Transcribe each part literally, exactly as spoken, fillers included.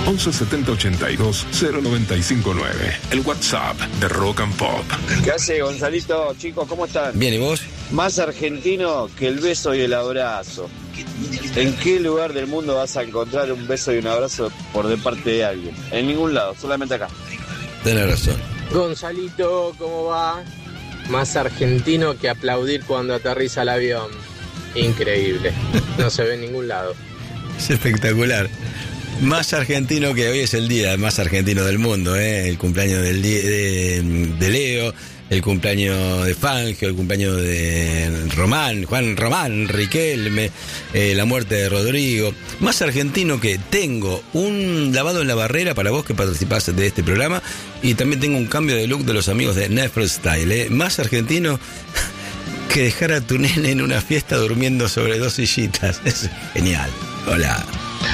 once setenta ochenta y dos cero noventa y cinco nueve. El WhatsApp de Rock and Pop. ¿Qué hace, Gonzalito? Chicos, ¿cómo están? Bien, ¿y vos? Más argentino que el beso y el abrazo. ¿En qué lugar del mundo vas a encontrar un beso y un abrazo por de parte de alguien? En ningún lado, solamente acá. Tenés razón. Gonzalito, ¿cómo va? Más argentino que aplaudir cuando aterriza el avión. Increíble. No se ve en ningún lado. Es espectacular. Más argentino que hoy es el día más argentino del mundo, ¿eh? El cumpleaños del di- de, de Leo, el cumpleaños de Fangio, el cumpleaños de Román, Juan Román, Riquelme, eh, la muerte de Rodrigo. Más argentino que tengo un lavado en la barrera para vos que participás de este programa, y también tengo un cambio de look de los amigos de Nefro Style, ¿eh? Más argentino que dejar a tu nene en una fiesta durmiendo sobre dos sillitas. Es genial. Hola.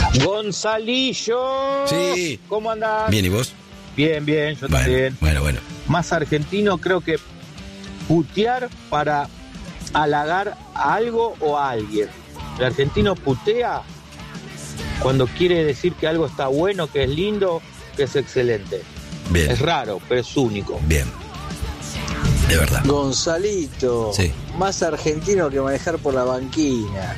Gonzalillo. Sí. ¿Cómo andás? Bien, ¿y vos? Bien, bien, yo Bueno, también. bueno, bueno. Más argentino creo que putear para halagar a algo o a alguien. El argentino putea cuando quiere decir que algo está bueno, que es lindo, que es excelente. Bien. Es raro, pero es único. Bien. De verdad. Gonzalito, Sí. más argentino que manejar por la banquina.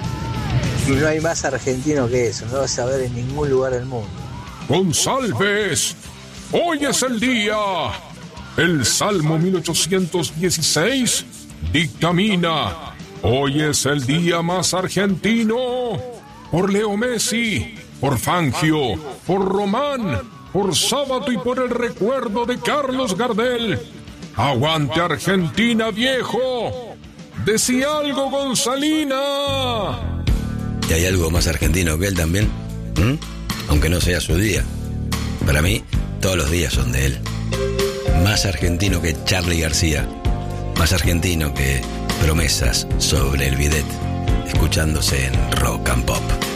Y no hay más argentino que eso, no lo vas a ver en ningún lugar del mundo. González, hoy es el día. El Salmo mil ochocientos dieciséis dictamina: hoy es el día más argentino. Por Leo Messi, por Fangio, por Román, por Sábato y por el recuerdo de Carlos Gardel. ¡Aguante Argentina, viejo! ¡Decí algo, Gonzalina! ¿Y hay algo más argentino que él también? ¿Mm? Aunque no sea su día. Para mí, todos los días son de él. Más argentino que Charly García. Más argentino que promesas sobre el bidet. Escuchándose en Rock and Pop.